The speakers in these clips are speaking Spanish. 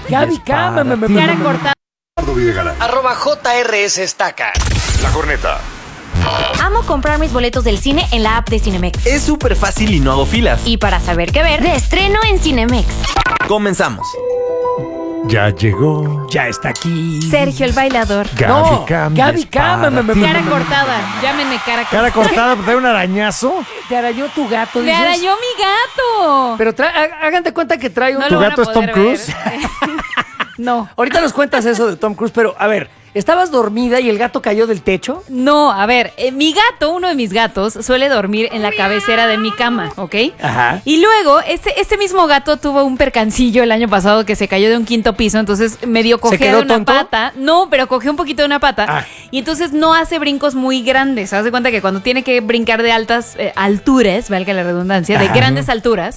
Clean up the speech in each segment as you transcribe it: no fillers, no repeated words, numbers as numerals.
Gaby Cam. Cara cortada. @JRS Estaca. La Corneta. Amo comprar mis boletos del cine en la app de Cinemex. Es súper fácil y no hago filas. Y para saber qué ver, de estreno en Cinemex. Comenzamos. Ya llegó Ya está aquí. Sergio el bailador. Gaby Cam. Gaby Cam. Cara cortada. Llámenme cara cortada. Cara cortada, ¿te da un arañazo? Te arañó tu gato, Me dices. arañó mi gato. Pero hagan de cuenta que trae un... No ¿Tu lo van a gato es Tom poder Cruise? ver. No. Ahorita nos cuentas eso de Tom Cruise, pero a ver, ¿estabas dormida y el gato cayó del techo? No, a ver, mi gato, uno de mis gatos, suele dormir en la cabecera de mi cama, ¿ok? Ajá. Y luego, este mismo gato tuvo un percancillo el año pasado que se cayó de un 5º piso, entonces medio ¿Se cojea quedó de una tonto? pata. No, pero cogió un poquito de una pata. Ah. Y entonces no hace brincos muy grandes. Haz de cuenta que cuando tiene que brincar de altas alturas, valga la redundancia, de Ajá. grandes alturas,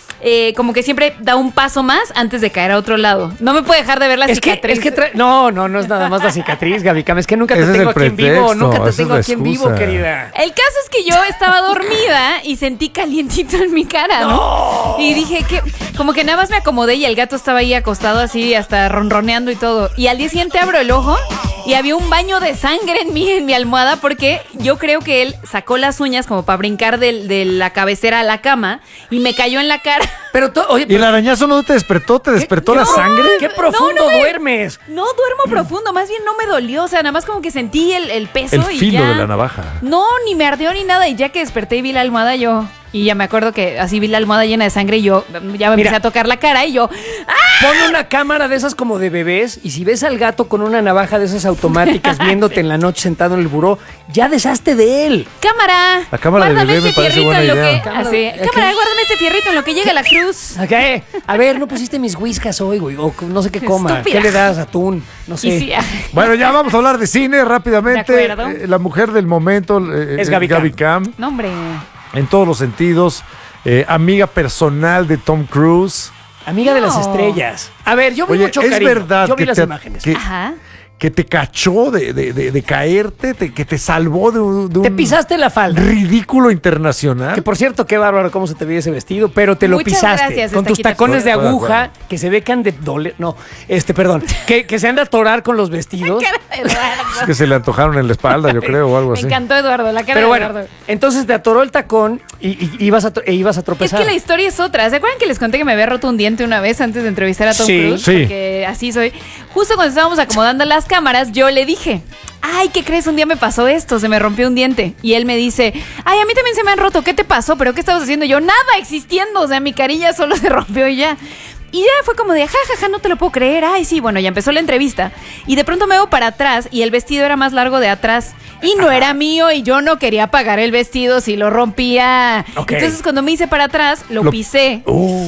como que siempre da un paso más antes de caer a otro lado. No me puede dejar de ver la cicatriz. No es nada más la cicatriz, Gaby Cam. Es que nunca te Ese es tengo el aquí en vivo. pretexto, Nunca te esa es tengo la aquí en vivo, excusa. querida. El caso es que yo estaba dormida y sentí calientito en mi cara, ¿no? Y dije que como que nada más me acomodé y el gato estaba ahí acostado así hasta ronroneando y todo. Y al día siguiente abro el ojo y había un baño de sangre en mi almohada porque yo creo que él sacó las uñas como para brincar de la cabecera a la cama y me cayó en la cara. Pero, oye, ¿Y el arañazo no te despertó? ¿Te despertó la sangre? ¿qué profundo no me- duermes? No duermo profundo, más bien no me dolió, o sea, nada más como que sentí el peso El y filo ya. de la navaja. No, ni me ardió ni nada y ya que desperté y vi la almohada yo... Y ya me acuerdo que así vi la almohada llena de sangre y yo ya me empecé a tocar la cara y yo... Pon una cámara de esas como de bebés y si ves al gato con una navaja de esas automáticas viéndote en la noche sentado en el buró, ya deshazte de él. ¡Cámara! La cámara de Guárdame bebé este me parece fierrito buena en lo idea. que... Cámara Así, de- cámara, ¿qué? guárdame este fierrito en lo que llegue la cruz. ¿Qué? A ver, no pusiste mis whiskas hoy, güey. O no sé qué coma. Estúpida. ¿Qué le das? Atún. No sé. Y sí, Bueno, ya vamos a hablar de cine rápidamente. De acuerdo. La mujer del momento Es Gaby Cam. no, hombre. En todos los sentidos. Amiga personal de Tom Cruise. Amiga de las No. estrellas. A ver, yo vi Oye, mucho es cariño. verdad Yo vi que las imágenes. Ajá. que te cachó de caerte, que te salvó de un Te pisaste la falda. ridículo internacional. Que por cierto, qué bárbaro cómo se te veía ese vestido, pero te lo Muchas pisaste. gracias, con tus Estaquita. tacones de Estoy de aguja, acuerdo. que se ve que han de doler. No, perdón. Que se han de atorar con los vestidos. Cara de Eduardo. Es que se le antojaron en la espalda, yo creo, o algo Me así. encantó Eduardo, la cara Pero de bueno, Eduardo. entonces te atoró el tacón y ibas a Es tropezar. que la historia es otra. ¿Se acuerdan que les conté que me había roto un diente una vez antes de entrevistar a Tom Sí. Cruise? Sí. Porque así soy. Justo cuando estábamos acomodando las cámaras, yo le dije, ay, ¿qué crees? Un día me pasó esto, se me rompió un diente. Y él me dice, ay, a mí también se me han roto. ¿Qué te pasó? ¿Pero qué estabas haciendo? Yo, nada, existiendo. O sea, mi carilla solo se rompió y ya. Y ya fue como de, jajaja, no te lo puedo creer. Ay, sí, bueno, ya empezó la entrevista. Y de pronto me veo para atrás y el vestido era más largo de atrás. Y no era mío y yo no quería pagar el vestido si lo rompía. Ok. Entonces cuando me hice para atrás, lo pisé.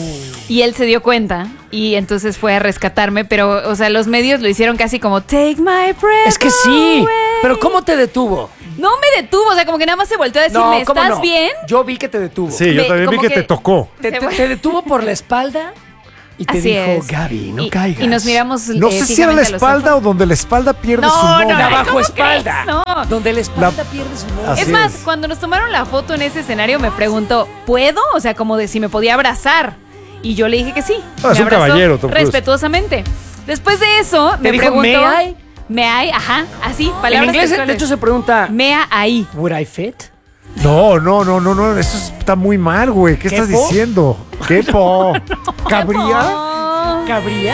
Y él se dio cuenta y entonces fue a rescatarme. Pero, o sea, los medios lo hicieron casi como, take my breath Es que sí. away". Pero ¿cómo te detuvo? No me detuvo, o sea, como que nada más se volteó a decirme, ¿cómo ¿estás no? bien? Yo vi que te detuvo. Sí, yo Me- también vi como que que- te tocó. Te detuvo por la espalda y te Así dijo, es. Gaby, no y, caigas. Y nos miramos No sé si era la fijamente a los espalda o ojos. donde la espalda pierde No, su no, nombre. La Ay, bajo ¿cómo espalda. crees? No. Donde la espalda pierde su nombre. Así Es más, es. cuando nos tomaron la foto en ese escenario me preguntó, ¿puedo? O sea, como de si me podía abrazar. Y yo le dije que sí. Ah, Me es un abrazó caballero, Tom Cruise. respetuosamente. Después de eso, ¿Te me dijo, preguntó... "May I?" May I, ajá, así, En palabras inglés, de textuales. hecho, se pregunta, Mea ahí. ¿would I fit? No, eso está muy mal, güey. ¿Qué estás ¿Quepo? diciendo? ¿Qué po? ¿Cabría? Oh, ¿Cabría?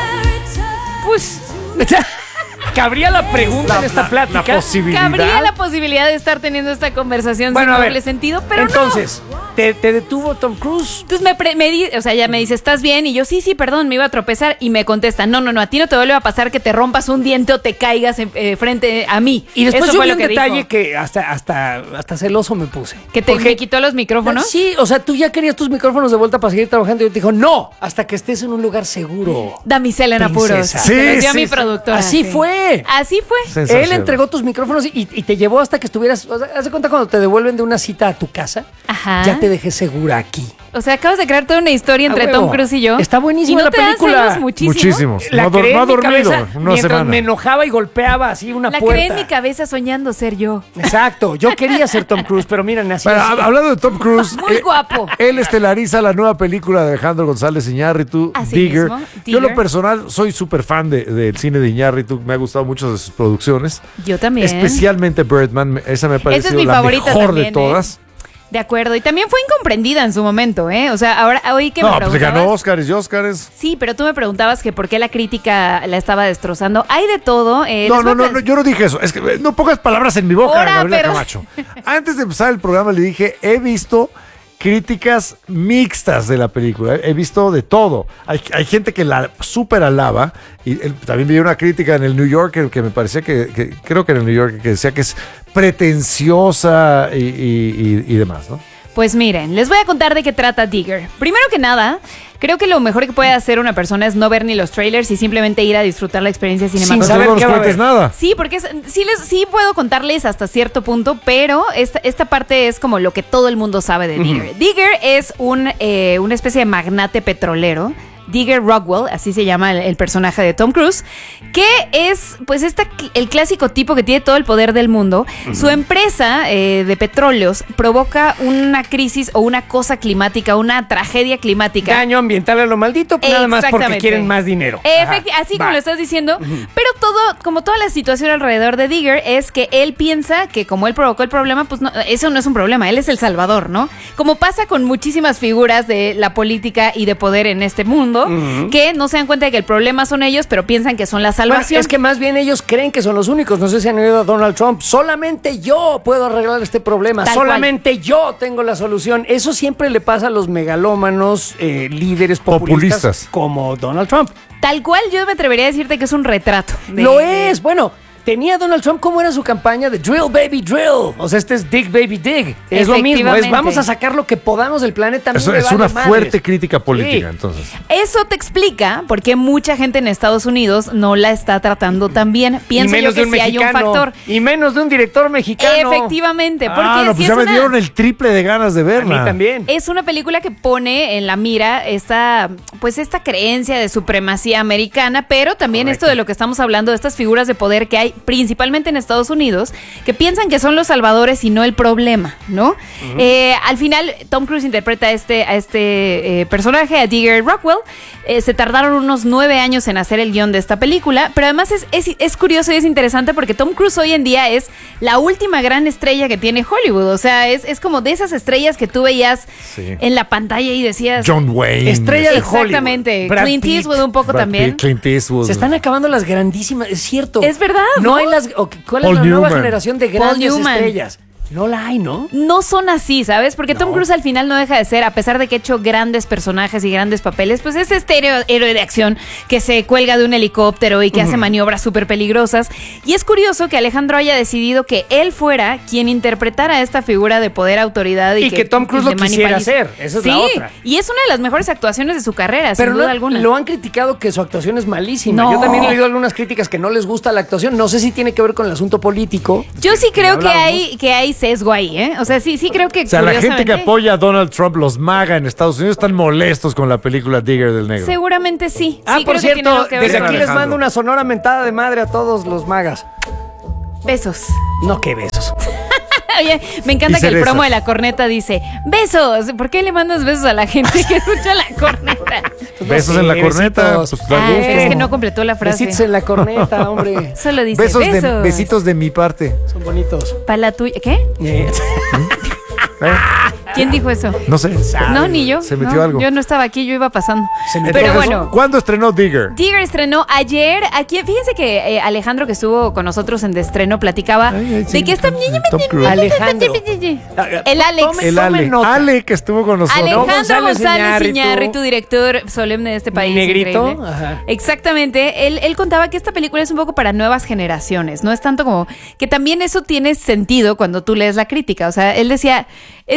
pues, ¿Cabría la pregunta en esta plática? La posibilidad. cabría la posibilidad de estar teniendo esta conversación Bueno, sin a ver. doble sentido, pero Entonces, ¿te detuvo Tom Cruise? Entonces o sea, ella me dice, ¿estás bien? Y yo, sí, perdón, me iba a tropezar. Y me contesta, no, a ti no te vuelve a pasar que te rompas un diente o te caigas frente a mí. Y después Eso yo fue vi lo un que detalle dijo. que hasta celoso me puse. Que te Porque- me quitó los micrófonos. Sí, o sea, tú ya querías tus micrófonos de vuelta para seguir trabajando y yo te dijo, no, hasta que estés en un lugar seguro. Damisela en apuros. Princesa. Se los Sí, dio a sí, mi sí. productora. Así sí. fue. Así fue. Sensacional. Él entregó tus micrófonos y te llevó hasta que estuvieras. O sea, haz de cuenta cuando te devuelven de una cita a tu casa. Ajá. Ya te dejé segura aquí. O sea, acabas de crear toda una historia entre Tom Cruise y yo. Está buenísima ¿Y no la te dan película. celos muchísimo? Muchísimos. La No creé ha en mi dormido cabeza una mientras semana. me enojaba y golpeaba así una La puerta. creé en mi cabeza soñando ser yo. Exacto. Yo quería ser Tom Cruise, pero miren, así Bueno, es. hablando de Tom Cruise, Muy guapo. Él estelariza la nueva película de Alejandro González Iñárritu, Así Digger. mismo, Yo, en lo Digger. personal, soy súper fan del cine de Iñárritu. Me ha gustado mucho de sus producciones. Yo también. Especialmente Birdman. Esa me ha parecido mi la favorita mejor también, de todas. De acuerdo. Y también fue incomprendida en su momento, ¿eh? O sea, ahora, hoy que me No, pues preguntabas... ganó Óscares y Óscares. Sí, pero tú me preguntabas que por qué la crítica la estaba destrozando. Hay de todo. No, yo no dije eso. Es que no pongas palabras en mi boca, Ahora, Gabriela pero- Camacho. Antes de empezar el programa le dije, he visto críticas mixtas de la película. He visto de todo. Hay gente que la súper alaba. Y también vi una crítica en el New Yorker que me parecía que creo que en el New Yorker, que decía que es pretenciosa y demás, ¿no? Pues miren, les voy a contar de qué trata Digger. Primero que nada, creo que lo mejor que puede hacer una persona es no ver ni los trailers y simplemente ir a disfrutar la experiencia Sin cinematográfica. saber no nos qué va a cuentes haber. nada. Sí, porque sí puedo contarles hasta cierto punto, pero esta parte es como lo que todo el mundo sabe de Digger. Digger es una especie de magnate petrolero. Digger Rockwell, así se llama el personaje de Tom Cruise, que es pues el clásico tipo que tiene todo el poder del mundo. Su empresa de petróleos provoca una crisis o una cosa climática, una tragedia climática. Daño ambiental a lo maldito, nada más porque Exactamente. quieren más dinero. Ajá. Así como Va. lo estás diciendo, pero como toda la situación alrededor de Digger es que él piensa que como él provocó el problema, pues no, eso no es un problema, él es el salvador, ¿no? Como pasa con muchísimas figuras de la política y de poder en este mundo, que no se dan cuenta de que el problema son ellos, pero piensan que son la Bueno, salvación. es que más bien ellos creen que son los únicos. No sé si han oído a Donald Trump. Solamente yo puedo arreglar este problema. Tal Solamente yo tengo la solución. Eso siempre le pasa a los megalómanos líderes populistas, Populistas. como Donald Trump. Tal cual yo me atrevería a decirte que es un retrato. Lo es. Bueno, tenía Donald Trump, ¿cómo era su campaña de Drill Baby Drill? O sea, este es Dig Baby Dig. Es lo mismo. Es Efectivamente. vamos a sacar lo que podamos del planeta. A mí Eso me es vale una madres. fuerte crítica política, Sí. entonces. Eso te explica por qué mucha gente en Estados Unidos no la está tratando tan bien. Pienso yo que sí hay un factor. Y menos de un director mexicano. Efectivamente, porque No, sí pues es ya me una- dieron el triple de ganas de A verla. mí también. Es una película que pone en la mira esta creencia de supremacía americana, pero también Correcto. esto de lo que estamos hablando, de estas figuras de poder que hay principalmente en Estados Unidos, que piensan que son los salvadores y no el problema, ¿no? Al final, Tom Cruise interpreta a este personaje, a Digger Rockwell. Se tardaron unos 9 años en hacer el guión de esta película, pero además es curioso y es interesante porque Tom Cruise hoy en día es la última gran estrella que tiene Hollywood. O sea, es como de esas estrellas que tú veías Sí. en la pantalla y decías... John Wayne. Estrella de Hollywood. Exactamente. Brad Clint Pitt. Eastwood un poco Brad también. Pitt, Clint Eastwood. Se están acabando las grandísimas, es cierto. Es verdad, No ¿no? hay las. ¿Cuál Paul es la nueva Newman. generación de Paul grandes Newman. estrellas? No la hay, ¿no? No son así, ¿sabes? Porque Tom Cruise al final no deja de ser, a pesar de que ha hecho grandes personajes y grandes papeles, pues es este héroe de acción que se cuelga de un helicóptero y que hace maniobras súper peligrosas. Y es curioso que Alejandro haya decidido que él fuera quien interpretara esta figura de poder, autoridad Y que Tom Cruise de lo quisiera manipulación. hacer. Esa es Sí, la otra. y es una de las mejores actuaciones de su carrera, Pero sin no, duda alguna. lo han criticado que su actuación es malísima. No. Yo también he leído algunas críticas que no les gusta la actuación. No sé si tiene que ver con el asunto político. Yo sí creo que hablábamos. hay sesgo ahí, ¿eh? O sea, sí creo que O sea, la gente que curiosamente- apoya a Donald Trump, los MAGA en Estados Unidos, están molestos con la película Digger del Negro. Seguramente sí. Ah, Sí, por creo que tiene cierto, algo que ver desde con aquí eso. les Alejandro. mando una sonora mentada de madre a todos los magas. Besos. No, qué besos. Oye, me encanta Y que el cerezas. promo de la corneta dice besos. ¿Por qué le mandas besos a la gente que escucha la corneta? Besos en la corneta, besitos. pues da Ah, gusto. es que no completó la frase. Besitos en la corneta, hombre. Solo dice Besos besos. besitos de mi parte. Son bonitos. Para la tuya. ¿Qué? ¿Quién dijo eso? No sé. No, ni yo. Se metió No, algo. Yo no estaba aquí, yo iba pasando. Se metió Pero Entonces, bueno. ¿cuándo estrenó Digger? Digger estrenó ayer. Aquí, fíjense que Alejandro, que estuvo con nosotros en de estreno, platicaba Ay, sí, de que esta Tom Cruise. Alejandro. El Alex. Tome El Ale. nota. Ale que estuvo con nosotros. Alejandro González González Iñárritu. Iñárritu, director solemne de este país. Negrito, increíble. ajá. Exactamente. Él contaba que esta película es un poco para nuevas generaciones. No es tanto como que también eso tiene sentido cuando tú lees la crítica. O sea, él decía, es un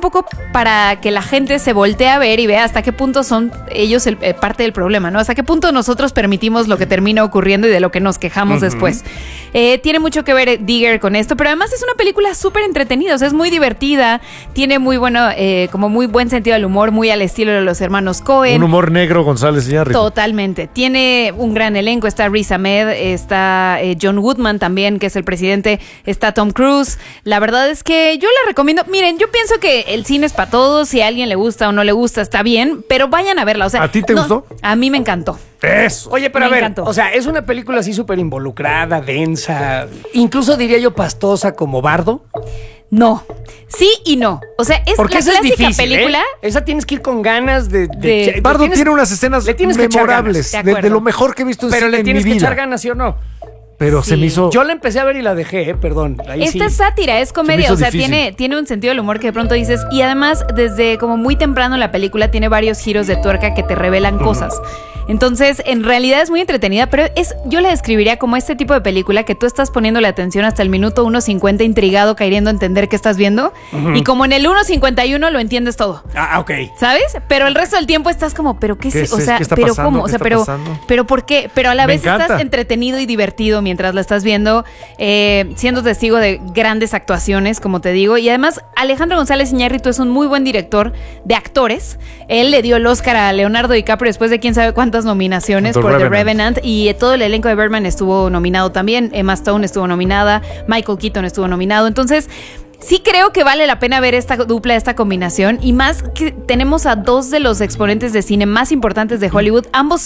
poco para que la gente se voltee a ver y vea hasta qué punto son ellos parte del problema, ¿no? Hasta qué punto nosotros permitimos lo que termina ocurriendo y de lo que nos quejamos después. Tiene mucho que ver Digger con esto, pero además es una película súper entretenida, o sea, es muy divertida, tiene muy bueno, como muy buen sentido del humor, muy al estilo de los hermanos Coen. Un humor negro, González Iñárritu. Totalmente. Tiene un gran elenco. Está Riz Ahmed, está John Goodman también, que es el presidente. Está Tom Cruise. La verdad es que yo la recomiendo. Miren, yo pienso que el cine es para todos. Si a alguien le gusta o no le gusta, está bien. Pero vayan a verla. O sea, ¿a ti te gustó? A mí me encantó. Eso. Oye, pero Me a ver, encantó. o sea, es una película así súper involucrada, densa, incluso diría yo pastosa como Bardo. No. Sí y no. O sea, es Porque la esa es clásica difícil, película. Esa tienes que ir con ganas de Bardo tiene unas escenas le tienes que echar memorables, ganas. de lo mejor que he visto en pero cine le tienes en mi que vida. echar ganas, ¿sí o no? Pero Sí. se me hizo... Yo la empecé a ver y la dejé, perdón. Ahí Esta sí. es sátira, es comedia, hizo o sea, difícil. tiene un sentido del humor que de pronto dices, y además desde como muy temprano la película tiene varios giros de tuerca que te revelan cosas. Entonces, en realidad es muy entretenida, pero yo la describiría como este tipo de película que tú estás poniéndole atención hasta el minuto 1:50 intrigado, queriendo entender qué estás viendo, y como en el 1:51 lo entiendes todo. Ah, ok. ¿Sabes? Pero el resto del tiempo estás como, ¿pero qué ¿Qué es? O es? sea, ¿Qué está ¿pero pasando? cómo? O ¿Qué sea, está pero, pasando? pero ¿por qué? Pero a la Me vez encanta. estás entretenido y divertido mientras la estás viendo, siendo testigo de grandes actuaciones, como te digo. Y además, Alejandro González Iñárritu es un muy buen director de actores. Él le dio el Oscar a Leonardo DiCaprio después de quién sabe cuántas nominaciones por The Revenant. Y todo el elenco de Birdman estuvo nominado también. Emma Stone estuvo nominada. Michael Keaton estuvo nominado. Entonces, sí creo que vale la pena ver esta dupla, esta combinación. Y más que tenemos a dos de los exponentes de cine más importantes de Hollywood, ambos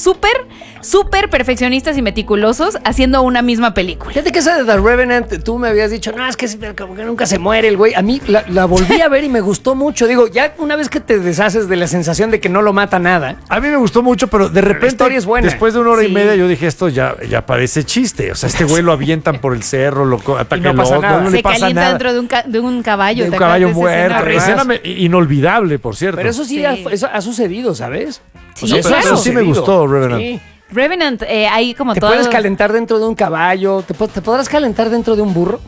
súper perfeccionistas y meticulosos, haciendo una misma película. Fíjate que esa de The Revenant, tú me habías dicho, no, es que como que nunca se muere el güey. A mí la volví a ver y me gustó mucho. Digo, ya una vez que te deshaces de la sensación de que no lo mata nada. A mí me gustó mucho, pero de repente, historia es buena. después de 1 hora y Sí. media, yo dije, esto ya parece chiste. O sea, este güey lo avientan por el cerro, lo ataca Y no el pasa otro, nada. no Se le pasa calienta nada. dentro de un caballo. De un ¿te caballo acuerdas de esa muerto. escena? Escena inolvidable, por cierto. Pero eso sí Sí. eso ha sucedido, ¿sabes? Sí, eso claro. Eso sí me gustó, Revenant. Sí. Revenant, hay como Te todo. puedes calentar dentro de un caballo, te podrás calentar dentro de un burro.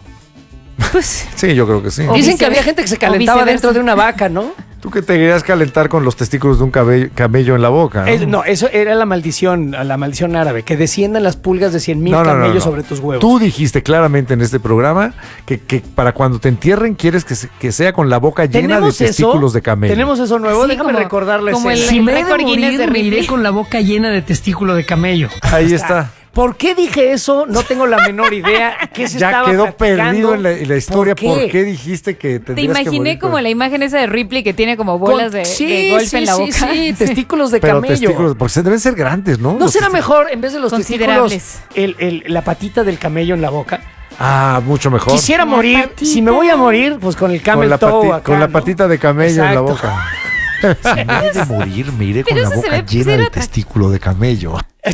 Pues, Sí, yo creo que sí. O Dicen que viceversa. había gente que se O calentaba viceversa. dentro de una vaca, ¿no? Tú que te querías calentar con los testículos de un camello en la boca, ¿no? No, eso era la maldición árabe, que desciendan las pulgas de 100,000 camellos sobre tus huevos. Tú dijiste claramente en este programa que para cuando te entierren quieres que sea con la boca llena de ¿Tenemos testículos eso? de camello. ¿Tenemos eso nuevo? Sí, Déjame como- recordar la como escena. el- récord Guinness de Ripley. con la boca llena de testículo de camello. Ahí está. ¿Por qué dije eso? No tengo la menor idea. ¿Qué se Ya estaba quedó platicando? perdido en la historia. ¿Por qué? ¿Por qué dijiste que te tendrías que imaginé morir como con- la imagen esa de Ripley que tiene como bolas de golf en la boca. Sí, testículos de Pero camello. testículos, porque se deben ser grandes, ¿no? ¿No Los será testículos- mejor, en vez de los testículos, Considerables. la patita del camello en la boca? Ah, mucho mejor. Quisiera La morir. patita. Si me voy a morir, pues con el camel toe acá, con la ¿no? patita de camello en la Exacto. boca. Si me he de morir, me iré con Pero la eso se boca ve llena cero de testículo de camello.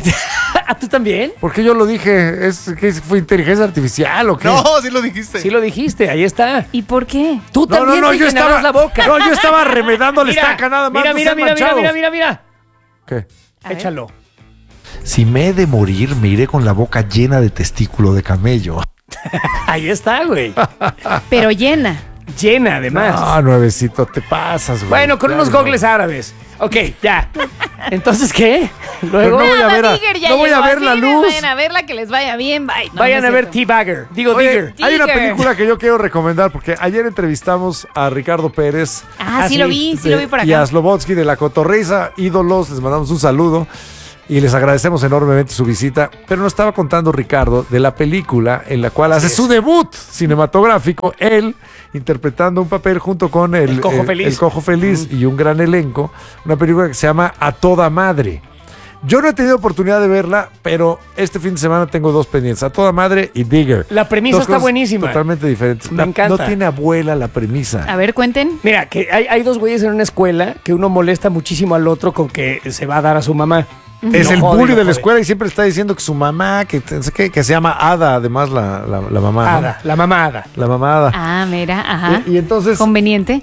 ¿A tú también? Porque yo lo dije, ¿fue inteligencia artificial o qué? No, sí lo dijiste. Sí lo dijiste, ahí está. ¿Y por qué? Tú también te yo llenarás estaba la boca. No, yo estaba remedando la estaca nada más. Mira, no mira, sean mira, mira, manchados. mira, mira. ¿Qué? A ver. Échalo. Si me he de morir, me iré con la boca llena de testículo de camello. Ahí está, güey. Pero llena. Llena, además. Ah, nuevecito, te pasas, güey. Bueno, con Ya, unos no. gogles árabes. Ok, ya. Entonces, ¿qué? Pero Luego no voy a ver, Digger ya no voy a llegó, ver la así, luz. Vayan a verla, que les vaya bien. Bye. No, vayan no a es ver cierto. T-Bagger. Digo, Oye, Digger. hay una Digger. película que yo quiero recomendar porque ayer entrevistamos a Ricardo Pérez Ah, sí lo vi por y a acá. Slobodsky de La Cotorriza, ídolos, les mandamos un saludo y les agradecemos enormemente su visita, pero nos estaba contando Ricardo de la película en la cual hace su debut cinematográfico, él interpretando un papel junto con El Cojo Feliz. el Cojo Feliz y un gran elenco, una película que se llama A Toda Madre. Yo no he tenido oportunidad de verla, pero este fin de semana tengo dos pendientes, A Toda Madre y Digger. La premisa Dos está cosas buenísima. Totalmente diferentes. Me encanta. No tiene abuela la premisa. A ver, cuenten. Mira, que hay dos güeyes en una escuela que uno molesta muchísimo al otro con que se va a dar a su mamá. Es Lo el jode, bully lo de la jode. escuela y siempre está diciendo que su mamá, que se llama Ada, además la mamá. ¿no? Ada, la mamá Ada. La mamá Ada. Ah, mira, ajá. Y entonces Conveniente.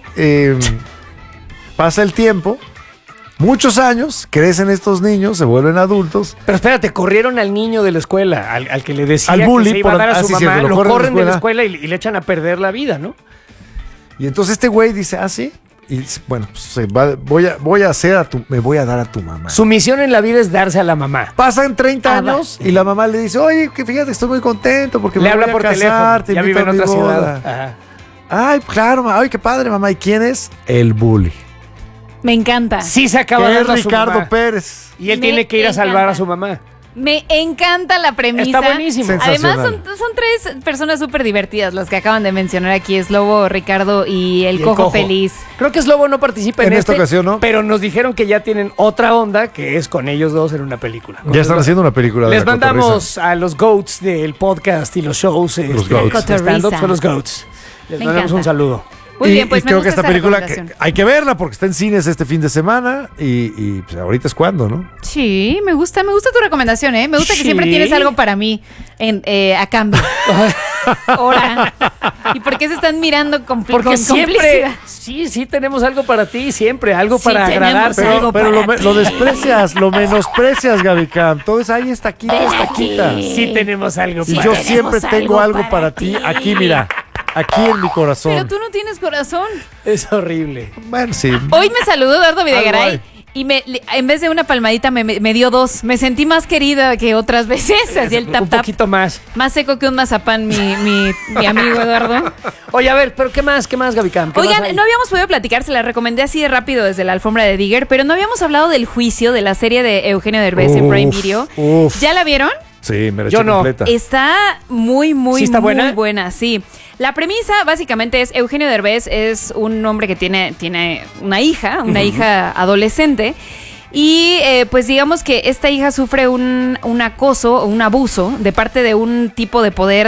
pasa el tiempo, muchos años, crecen estos niños, se vuelven adultos. Pero espérate, corrieron al niño de la escuela, al que le decía Al bully, que se iba a por- dar a su sí, mamá, cierto, lo corren de la escuela y le echan a perder la vida, ¿no? Y entonces este güey dice, ah, sí, Y bueno, pues, me voy a dar a tu mamá. Su misión en la vida es darse a la mamá. Pasan 30 años y la mamá le dice, oye, que fíjate, estoy muy contento porque Le me habla voy a por casar, teléfono. te Ya invito vive en a mi otra boda". ciudad. Ajá. Ay, claro, ay, qué padre, mamá. ¿Y quién es? El bully. Me encanta. Sí se acaba Que es dando a su Ricardo mamá. Pérez. Y él Me tiene que ir a salvar encanta. a su mamá. Me encanta la premisa. Está buenísimo. Además, Sensacional. son tres personas súper divertidas las que acaban de mencionar aquí. Es Lobo, Ricardo y el Y el Cojo Cojo. Feliz. Creo que Slobo no participa en En esta este, ocasión, ¿no? Pero nos dijeron que ya tienen otra onda, que es con ellos dos en una película. Ya están haciendo una película de Les la cotorriza. mandamos a los GOATs del podcast y los shows. Los GOATs. de stand-up Cotorriza. son los GOATs. Les Me mandamos encanta. un saludo. Muy bien, pues y me creo gusta que esta esa película recomendación. hay que verla porque está en cines este fin de semana y pues ahorita es cuando, ¿no? Sí, me gusta tu recomendación, ¿eh? Me gusta que Sí. siempre tienes algo para mí a cambio. Ahora. ¿Y por qué se están mirando con Porque siempre, complicidad? sí tenemos algo para ti, siempre, algo Sí, para tenemos agradarte. algo. Pero para ti. lo desprecias, lo menosprecias, Gaby Cam. Todo es ahí está quita, está quita. Sí tenemos algo Y para yo ti. siempre tengo algo para ti. Aquí, mira. Aquí en mi corazón. Pero tú no tienes corazón. Es horrible. Bueno, sí. Hoy me saludó Eduardo Videgaray hay. y en vez de una palmadita me dio dos. Me sentí más querida que otras veces. Así el tap Un tap. poquito más. Más seco que un mazapán, mi amigo Eduardo. Oye, a ver, pero ¿qué más, Gaby Cam? ¿Qué más Oigan, hay? no habíamos podido platicar, se la recomendé así de rápido desde la alfombra de Digger, pero no habíamos hablado del juicio de la serie de Eugenio Derbez en Prime Video. uf. ¿Ya la vieron? Sí, me la Yo eché no. completa. Está muy ¿Sí está buena? muy buena, sí. La premisa básicamente es Eugenio Derbez es un hombre que tiene una hija adolescente. Y pues digamos que esta hija sufre un acoso o un abuso de parte de un tipo de poder,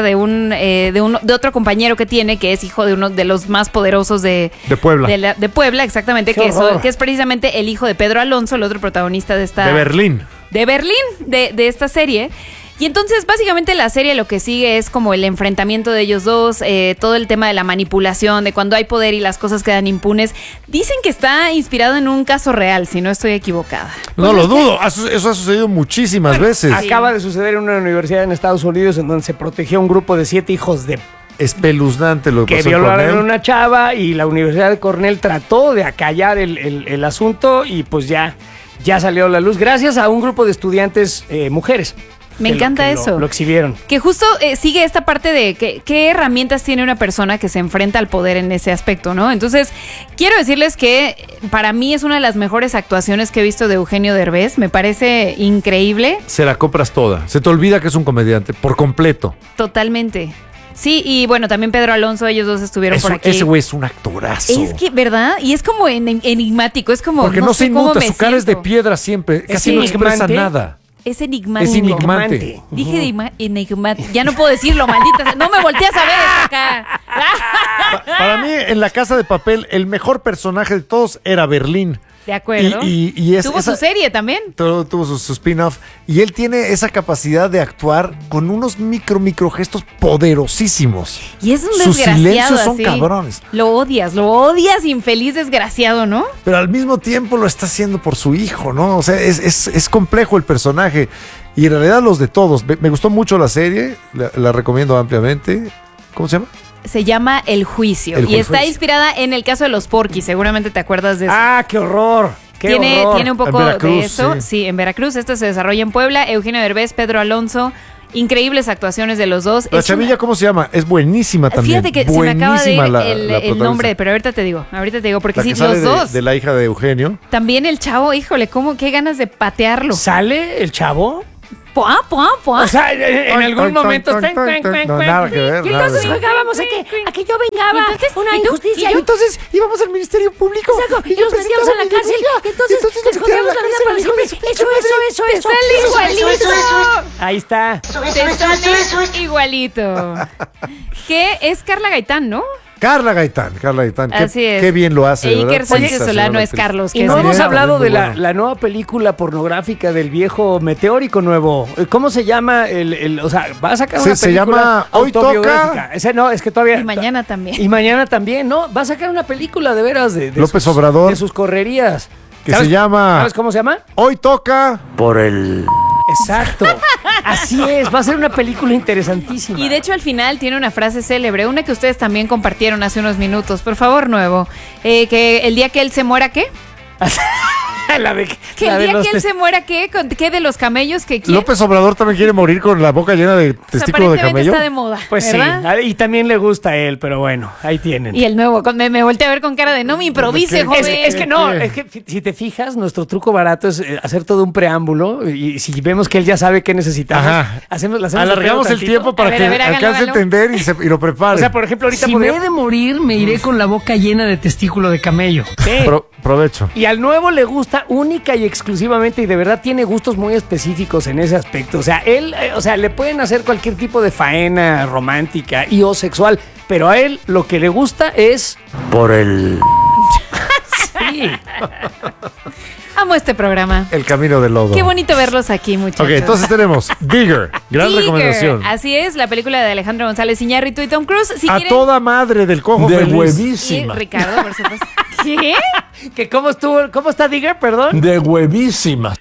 de otro compañero que tiene, que es hijo de uno de los más poderosos de Puebla. de Puebla, exactamente, ¡Qué que horror! que es precisamente el hijo de Pedro Alonso, el otro protagonista de esta... De Berlín. de Berlín, de esta serie. Y entonces, básicamente, la serie lo que sigue es como el enfrentamiento de ellos dos, todo el tema de la manipulación, de cuando hay poder y las cosas quedan impunes. Dicen que está inspirado en un caso real, si no estoy equivocada. No lo dudo. Eso ha sucedido muchísimas veces. Acaba de suceder en una universidad en Estados Unidos en donde se protegió a un grupo de 7 hijos de Espeluznante lo que que pasó en violaron a Cornell. una chava y la Universidad de Cornell trató de acallar el asunto y pues ya salió a la luz gracias a un grupo de estudiantes mujeres. Me que encanta que eso. Lo exhibieron. Que justo sigue esta parte de qué herramientas tiene una persona que se enfrenta al poder en ese aspecto, ¿no? Entonces, quiero decirles que para mí es una de las mejores actuaciones que he visto de Eugenio Derbez. Me parece increíble. Se la compras toda. Se te olvida que es un comediante por completo. Totalmente. Sí, y bueno, también Pedro Alonso, ellos dos estuvieron por aquí. Ese güey es un actorazo. Es que, ¿verdad? Y es como enigmático, es como... Porque no se sé cómo inmuta, me su cara es de siento. piedra siempre. Casi no expresa enigmante. nada. Es enigmático. Es enigmante. Dije enigmático. Ya no puedo decirlo, maldita. sea. No me volteas a ver acá. Para mí, en La Casa de Papel, el mejor personaje de todos era Berlín. De acuerdo. Y Tuvo su serie también. Tuvo su spin-off. Y él tiene esa capacidad de actuar con unos micro gestos poderosísimos. Y es un Sus desgraciado silencios son así. cabrones. Lo odias, infeliz desgraciado, ¿no? Pero al mismo tiempo lo está haciendo por su hijo, ¿no? O sea, es complejo el personaje. Y en realidad los de todos. Me gustó mucho la serie, la recomiendo ampliamente. ¿Cómo se llama? Se llama El Juicio. El y está Juicio. inspirada en el caso de los Porquis. Seguramente te acuerdas de eso. ¡Ah, qué horror! ¡Qué horror! Tiene un poco En Veracruz, de eso. sí. Sí, en Veracruz. Esto se desarrolla en Puebla. Eugenio Derbez, Pedro Alonso. Increíbles actuaciones de los dos. La Es chavilla, una- ¿cómo se llama? Es buenísima también. Fíjate que se me acaba de ir Buenísima la el protagonista. nombre, pero ahorita te digo, porque La sí, que sale los dos. de la hija de Eugenio. También el chavo, híjole, qué ganas de patearlo. ¿Sale el chavo? ¡Puá! O sea, en algún momento... No, nada que ver. Y nada entonces que ver. jugábamos a que yo vengaba una injusticia. Y entonces íbamos al Ministerio Público. Exacto, y nos metíamos a la cárcel. Y entonces les jodíamos la vida para siempre. Eso. ¡Te sale igualito! Ahí está. ¡Te sale igualito! Que es Carla Gaitán, ¿no? Carla Gaitán. Así es. Qué bien lo hace. E ¿verdad? Iker Sánchez Sensacional Solano es actriz. Carlos. Y que no es hemos el- hablado muy de bueno. la nueva película pornográfica del viejo meteórico nuevo. ¿Cómo se llama? O sea, va a sacar una Se película llama Hoy autobiográfica. Toca. Ese no, es que todavía... Y mañana también. Y mañana también, ¿no? Va a sacar una película de veras de López Obrador. de sus correrías. Que se llama ¿Sabes cómo se llama? Hoy Toca. Por el Exacto. Así es, va a ser una película interesantísima. Y de hecho al final tiene una frase célebre, una que ustedes también compartieron hace unos minutos. Por favor, Nuevo. Que el día que él se muera, ¿qué? Que el día que él se muera, ¿qué? ¿Qué de los camellos que quiere? López Obrador también quiere morir con la boca llena de testículo de camello. Está de moda, Pues ¿verdad? sí, y también le gusta a él, pero bueno, ahí tienen. Y el Nuevo, me volteé a ver con cara de no me improvise, ¿Qué? joven. Es que no, es que si te fijas, nuestro truco barato es hacer todo un preámbulo y si vemos que él ya sabe qué necesitamos, Ajá. hacemos Alargamos el tiempo para A ver, que a ver, háganlo, alcance a háganlo. entender y lo prepare. O sea, por ejemplo, ahorita Si me he de morir, me iré con la boca llena de testículo de camello. Sí. Provecho. Y al Nuevo le gusta única y exclusivamente y de verdad tiene gustos muy específicos en ese aspecto. O sea, él, le pueden hacer cualquier tipo de faena romántica y o sexual, pero a él lo que le gusta es Por el sí. Amo este programa. camino del lodo. Qué bonito verlos aquí, muchachos. Ok, entonces tenemos Digger. Gran Digger. recomendación. Así es, la película de Alejandro González Iñárritu y Tom Cruise. Si A quieren... toda madre del cojo De feliz. Y Ricardo, por supuesto. ¿Qué? ¿Que cómo está Digger, perdón? De huevísima.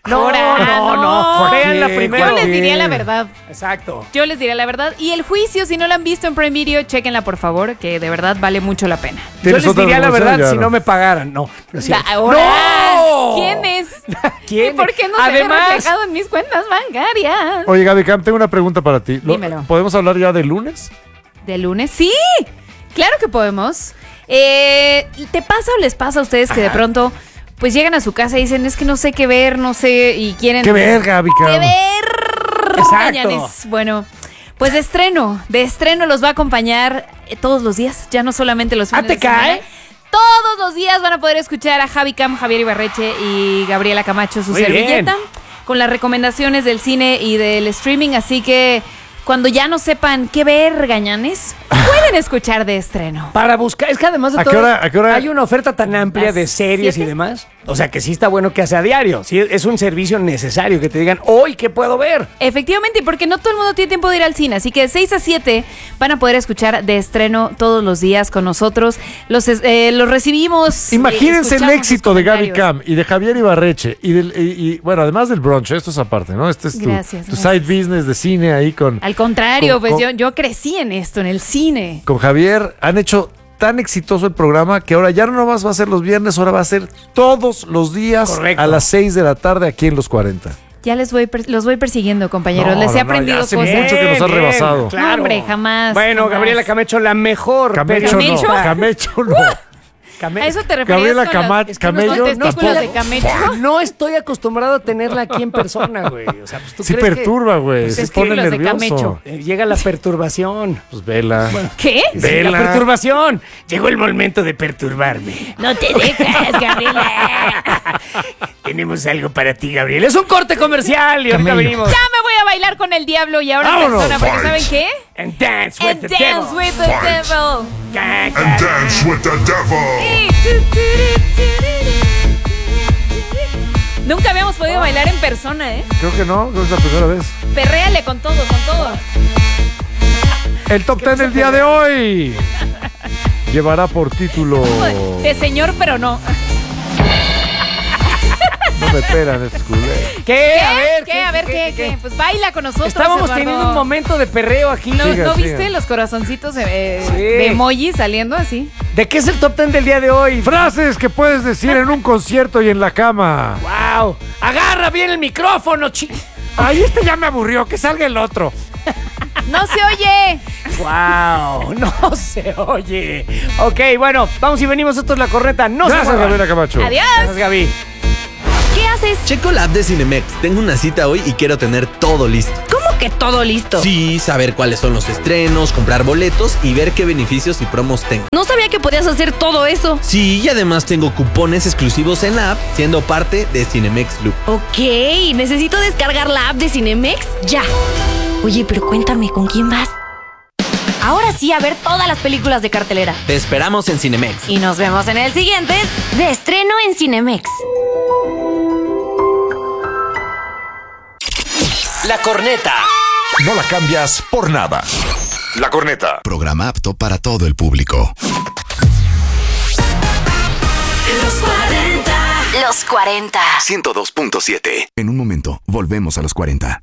No. Véanla ¿Qué? primero. Yo les diría la verdad. Exacto. Yo les diré la verdad. Y el juicio, si no la han visto en Prime Video, chéquenla por favor, que de verdad vale mucho la pena. Yo ¿Tienes les otra diría la recomendación? verdad Ya si no me pagaran. No es cierto. Ahora, ¡No! ¿quién es? ¿Quién? ¿Y por qué no se ve Además, reflejado en mis cuentas bancarias? Oye, Gaby Cam, tengo una pregunta para ti. Dímelo. ¿Podemos hablar ya de lunes? ¿De lunes? Sí, claro que podemos. ¿Te pasa o les pasa a ustedes que de pronto pues llegan a su casa y dicen, es que no sé qué ver, no sé, y quieren... ¡Qué ver, Gaby Cam! ¡Qué ver! Exacto. Mañanes. Bueno, pues de estreno los va a acompañar todos los días, ya no solamente los fines ¿te de semana. cae? Todos los días van a poder escuchar a Javi Cam, Javier Ibarreche y Gabriela Camacho, su Muy servilleta, bien. con las recomendaciones del cine y del streaming, así que cuando ya no sepan qué ver, gañanes, pueden escuchar de estreno. para buscar, es que además de ¿A qué todo, hora- a qué hora? hay una oferta tan amplia ¿Las de series 7? y demás. O sea, que sí está bueno que hace a diario. Sí, es un servicio necesario que te digan, hoy, ¿qué puedo ver? Efectivamente, porque no todo el mundo tiene tiempo de ir al cine, así que de 6 a 7 van a poder escuchar de estreno todos los días con nosotros. Los recibimos. Imagínense el escuchamos éxito sus de Gaby comentarios. Cam y de Javier Ibarreche y bueno, además del brunch, esto es aparte, ¿no? Este es Gracias, tu side business de cine ahí con Al contrario, Con- pues con- yo crecí en esto, en el cine. con Javier. Han hecho tan exitoso el programa que ahora ya no nomás va a ser los viernes, ahora va a ser todos los días Correcto. a las 6 de la tarde aquí en Los 40. Ya los voy persiguiendo, compañeros. No, Les he no, aprendido ya hace cosas. mucho que nos han rebasado. No, hombre, jamás, Bueno, jamás. Gabriela Camacho, la mejor. Camecho ¿Camecho? no, Camecho no. ¿A eso te refieres? Gabriela con Camacho, es que no Camello, son testículos tampoco. de camecho? No estoy acostumbrado a tenerla aquí en persona, güey. O sea, pues tú Sí crees perturba, güey. Pues Se es que pone los de nervioso. Camecho. llega la perturbación. Pues vela. ¿Qué? Sí, Vela. la perturbación. Llegó el momento de perturbarme. No te dejas, Gabriela. Tenemos algo para ti, Gabriel. Es un corte comercial y ahorita Camello. venimos. Ya me voy a bailar con el diablo y ahora en Vámonos. persona, porque ¿saben qué? And dance with And the dance devil. with the devil. And Dance with the devil. Nunca habíamos podido bailar en persona, ¿eh? Creo que no, creo que es la primera vez. Perréale con todo, con todo. El top 10 del día de hoy llevará por título De señor, pero no. No me esperan estos culeros. ¿Qué? ¿Qué? A ver, ¿qué? Pues baila con nosotros, Estábamos Eduardo. teniendo un momento de perreo aquí. ¿No, Siga, ¿no siga. viste los corazoncitos de Sí. emoji saliendo así? ¿De qué es el top 10 del día de hoy? Frases que puedes decir en un concierto y en la cama. ¡Wow! ¡Agarra bien el micrófono, Ay, este ya me aburrió, que salga el otro. ¡No se oye! ¡Wow! No se oye. Ok, bueno, vamos y venimos. Esto es La Corneta. No Gracias, se muevan. Gabriela Camacho. ¡Adiós! Gracias, Gaby. ¿Qué haces? Checo la app de Cinemex. Tengo una cita hoy y quiero tener todo listo. ¿Cómo que todo listo? Sí, saber cuáles son los estrenos, comprar boletos y ver qué beneficios y promos tengo. No sabía que podías hacer todo eso. Sí, y además tengo cupones exclusivos en la app, siendo parte de Cinemex Loop. Ok, necesito descargar la app de Cinemex ya. Oye, pero cuéntame, ¿con quién vas? Ahora sí, a ver todas las películas de cartelera. Te esperamos en Cinemex. Y nos vemos en el siguiente de estreno en Cinemex. La Corneta. No la cambias por nada. La Corneta. Programa apto para todo el público. Los 40. 102.7. En un momento. volvemos a los 40.